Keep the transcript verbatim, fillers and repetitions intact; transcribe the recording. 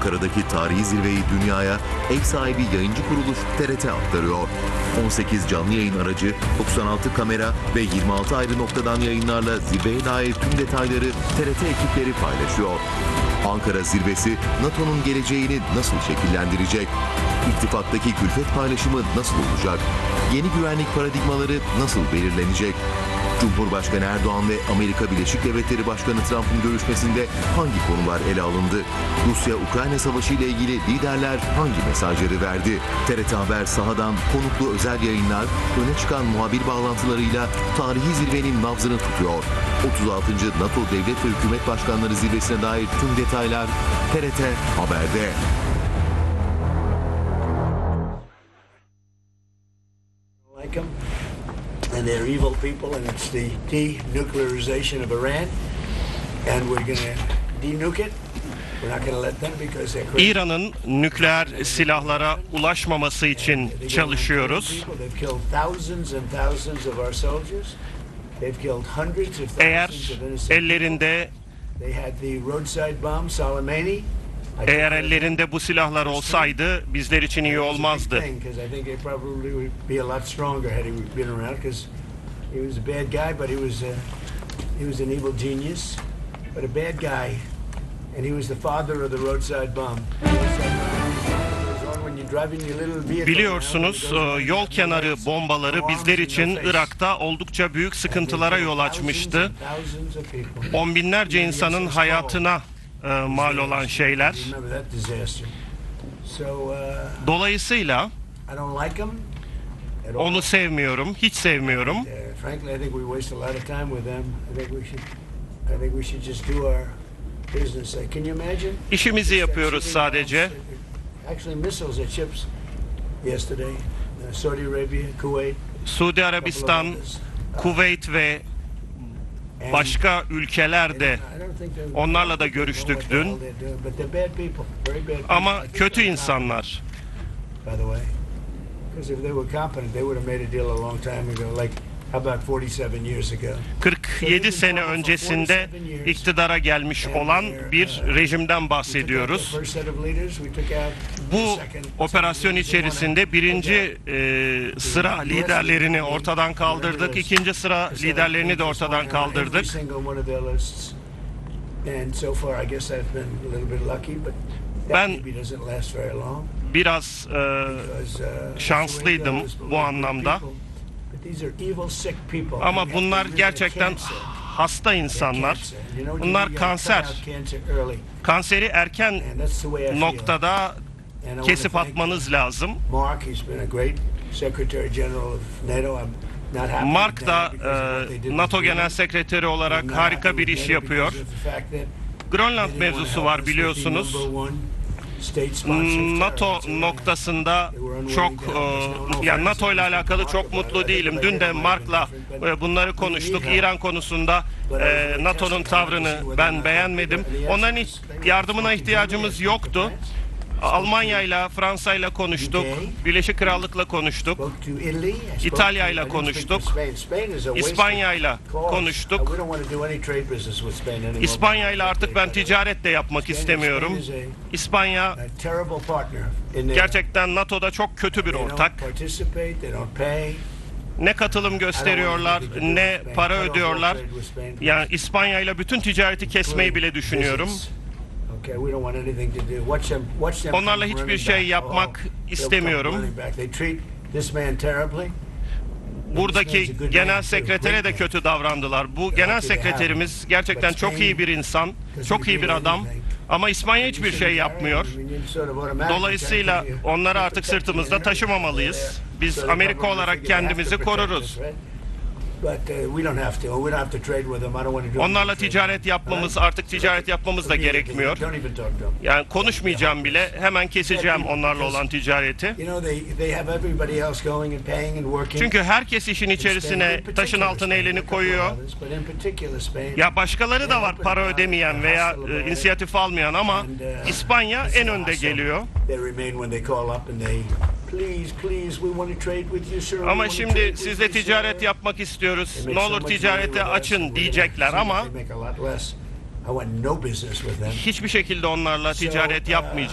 Ankara'daki tarihi zirveyi dünyaya ev sahibi yayıncı kuruluş T R T aktarıyor. on sekiz canlı yayın aracı, doksan altı kamera ve yirmi altı ayrı noktadan yayınlarla zirveye dair tüm detayları T R T ekipleri paylaşıyor. Ankara zirvesi NATO'nun geleceğini nasıl şekillendirecek? İttifaktaki külfet paylaşımı nasıl olacak? Yeni güvenlik paradigmaları nasıl belirlenecek? Cumhurbaşkanı Erdoğan ve Amerika Birleşik Devletleri Başkanı Trump'ın görüşmesinde hangi konular ele alındı? Rusya-Ukrayna savaşı ile ilgili liderler hangi mesajları verdi? T R T Haber sahadan konuklu özel yayınlar, öne çıkan muhabir bağlantılarıyla tarihi zirvenin nabzını tutuyor. otuz altıncı NATO Devlet ve Hükümet Başkanları Zirvesi'ne dair tüm detaylar T R T Haber'de. And they're evil people, and it's the denuclearization of Iran, and we're going to denuke it. We're not going to let them because they're crazy. İran'ın nükleer silahlara ulaşmaması için çalışıyoruz. Eğer ellerinde Eğer ellerinde bu silahlar olsaydı bizler için iyi olmazdı. Biliyorsunuz, yol kenarı bombaları bizler için Irak'ta oldukça büyük sıkıntılara yol açmıştı. On binlerce insanın hayatına mal olan şeyler. Dolayısıyla onu sevmiyorum, hiç sevmiyorum. İşimizi yapıyoruz sadece. Suudi Arabistan, Kuveyt ve başka ülkelerde onlarla da görüştük dün. Ama kötü insanlar. kırk yedi sene öncesinde iktidara gelmiş olan bir rejimden bahsediyoruz. Bu operasyon içerisinde birinci e, sıra liderlerini ortadan kaldırdık, ikinci sıra liderlerini de ortadan kaldırdık. Ben biraz e, şanslıydım bu anlamda. Ama bunlar gerçekten hasta insanlar. Bunlar kanser. Kanseri erken noktada kesip atmanız lazım. Mark da e, NATO Genel Sekreteri olarak harika bir iş yapıyor. Grönland mevzusu var biliyorsunuz. NATO noktasında çok, yani NATO ile alakalı çok mutlu değilim. Dün de Mark'la bunları konuştuk. İran konusunda NATO'nun tavrını ben beğenmedim. Onların hiç yardımına ihtiyacımız yoktu. Almanya ile Fransa ile konuştuk, Birleşik Krallık'la konuştuk, İtalya ile konuştuk, İspanya ile konuştuk. İspanya ile artık ben ticaret de yapmak istemiyorum. İspanya gerçekten NATO'da çok kötü bir ortak. Ne katılım gösteriyorlar, ne para ödüyorlar. Yani İspanya ile bütün ticareti kesmeyi bile düşünüyorum. Onlarla hiçbir şey yapmak istemiyorum. Buradaki genel sekretere de kötü davrandılar. Bu genel sekreterimiz gerçekten çok iyi bir insan, çok iyi bir adam. Ama İspanya hiçbir şey yapmıyor. Dolayısıyla onları artık sırtımızda taşımamalıyız. Biz Amerika olarak kendimizi koruruz. Onlarla ticaret yapmamız, artık ticaret yapmamız da gerekmiyor. Yani konuşmayacağım bile, hemen keseceğim onlarla olan ticareti. Çünkü herkes işin içerisine, taşın altına elini koyuyor. Ya başkaları da var para ödemeyen veya e, inisiyatif almayan ama İspanya en önde geliyor. Ama şimdi sizle ticaret yapmak istiyoruz. Ne olur ticareti açın diyecekler ama hiçbir şekilde onlarla ticaret yapmayacağız.